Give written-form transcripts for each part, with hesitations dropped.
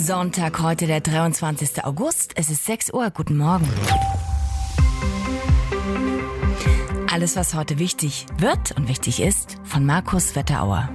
Sonntag, heute der 23. August. Es ist 6 Uhr. Guten Morgen. Alles, was heute wichtig wird und wichtig ist, von Markus Wetterauer.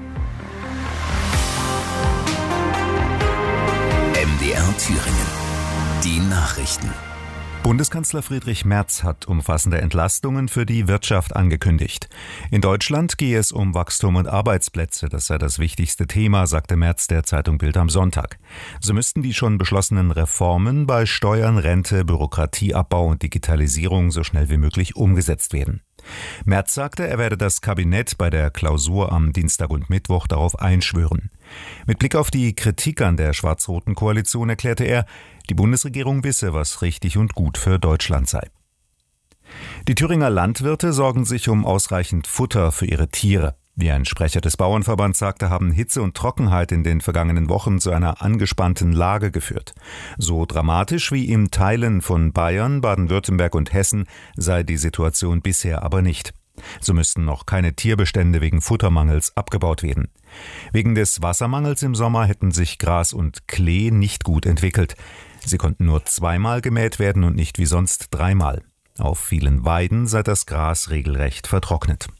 MDR Thüringen. Die Nachrichten. Bundeskanzler Friedrich Merz hat umfassende Entlastungen für die Wirtschaft angekündigt. In Deutschland gehe es um Wachstum und Arbeitsplätze. Das sei das wichtigste Thema, sagte Merz der Zeitung Bild am Sonntag. So müssten die schon beschlossenen Reformen bei Steuern, Rente, Bürokratieabbau und Digitalisierung so schnell wie möglich umgesetzt werden. Merz sagte, er werde das Kabinett bei der Klausur am Dienstag und Mittwoch darauf einschwören. Mit Blick auf die Kritik an der schwarz-roten Koalition erklärte er, die Bundesregierung wisse, was richtig und gut für Deutschland sei. Die Thüringer Landwirte sorgen sich um ausreichend Futter für ihre Tiere. Wie ein Sprecher des Bauernverbands sagte, haben Hitze und Trockenheit in den vergangenen Wochen zu einer angespannten Lage geführt. So dramatisch wie in Teilen von Bayern, Baden-Württemberg und Hessen sei die Situation bisher aber nicht. So müssten noch keine Tierbestände wegen Futtermangels abgebaut werden. Wegen des Wassermangels im Sommer hätten sich Gras und Klee nicht gut entwickelt. Sie konnten nur 2-mal gemäht werden und nicht wie sonst 3-mal. Auf vielen Weiden sei das Gras regelrecht vertrocknet.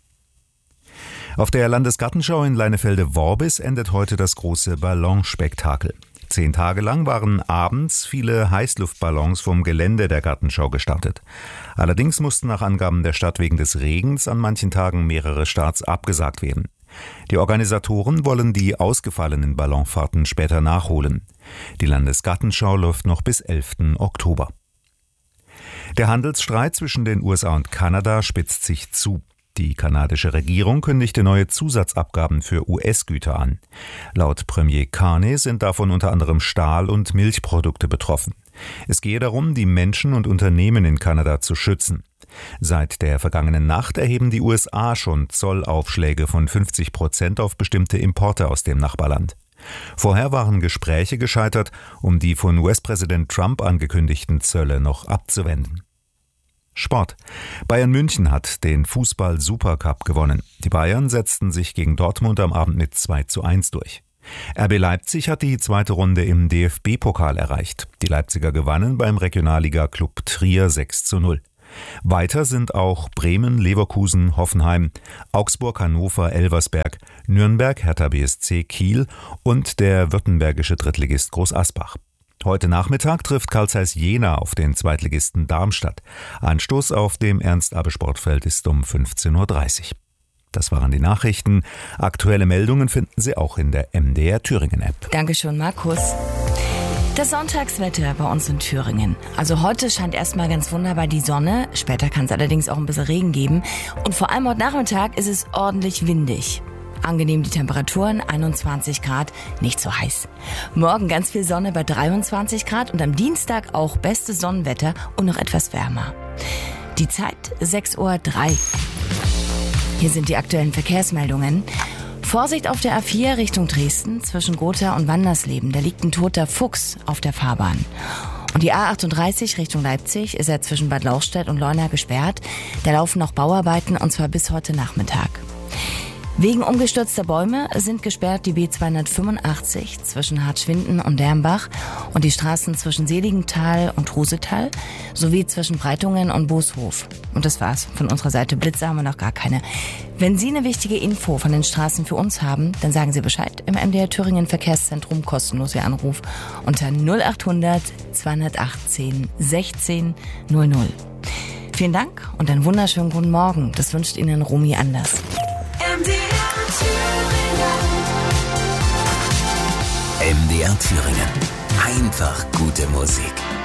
Auf der Landesgartenschau in Leinefelde-Worbis endet heute das große Ballonspektakel. 10 Tage lang waren abends viele Heißluftballons vom Gelände der Gartenschau gestartet. Allerdings mussten nach Angaben der Stadt wegen des Regens an manchen Tagen mehrere Starts abgesagt werden. Die Organisatoren wollen die ausgefallenen Ballonfahrten später nachholen. Die Landesgartenschau läuft noch bis 11. Oktober. Der Handelsstreit zwischen den USA und Kanada spitzt sich zu. Die kanadische Regierung kündigte neue Zusatzabgaben für US-Güter an. Laut Premier Carney sind davon unter anderem Stahl- und Milchprodukte betroffen. Es gehe darum, die Menschen und Unternehmen in Kanada zu schützen. Seit der vergangenen Nacht erheben die USA schon Zollaufschläge von 50% auf bestimmte Importe aus dem Nachbarland. Vorher waren Gespräche gescheitert, um die von US-Präsident Trump angekündigten Zölle noch abzuwenden. Sport. Bayern München hat den Fußball-Supercup gewonnen. Die Bayern setzten sich gegen Dortmund am Abend mit 2:1 durch. RB Leipzig hat die zweite Runde im DFB-Pokal erreicht. Die Leipziger gewannen beim Regionalliga-Club Trier 6:0. Weiter sind auch Bremen, Leverkusen, Hoffenheim, Augsburg, Hannover, Elversberg, Nürnberg, Hertha BSC, Kiel und der württembergische Drittligist Groß Asbach. Heute Nachmittag trifft Carl Zeiss Jena auf den Zweitligisten Darmstadt. Anstoß auf dem Ernst-Abbe-Sportfeld ist um 15:30 Uhr. Das waren die Nachrichten. Aktuelle Meldungen finden Sie auch in der MDR Thüringen-App. Dankeschön, Markus. Das Sonntagswetter bei uns in Thüringen. Also heute scheint erstmal ganz wunderbar die Sonne. Später kann es allerdings auch ein bisschen Regen geben. Und vor allem heute Nachmittag ist es ordentlich windig. Angenehm die Temperaturen, 21 Grad, nicht so heiß. Morgen ganz viel Sonne bei 23 Grad und am Dienstag auch bestes Sonnenwetter und noch etwas wärmer. Die Zeit 6:03 Uhr. Hier sind die aktuellen Verkehrsmeldungen. Vorsicht auf der A4 Richtung Dresden zwischen Gotha und Wandersleben. Da liegt ein toter Fuchs auf der Fahrbahn. Und die A38 Richtung Leipzig ist ja zwischen Bad Lauchstädt und Leuna gesperrt. Da laufen noch Bauarbeiten und zwar bis heute Nachmittag. Wegen umgestürzter Bäume sind gesperrt die B285 zwischen Hartschwinden und Dermbach und die Straßen zwischen Seligenthal und Trusetal sowie zwischen Breitungen und Booshof. Und das war's. Von unserer Seite Blitze haben wir noch gar keine. Wenn Sie eine wichtige Info von den Straßen für uns haben, dann sagen Sie Bescheid im MDR Thüringen Verkehrszentrum, kostenlos Ihr Anruf unter 0800 218 16 00. Vielen Dank und einen wunderschönen guten Morgen. Das wünscht Ihnen Romy Anders. MDR Thüringen. Einfach gute Musik.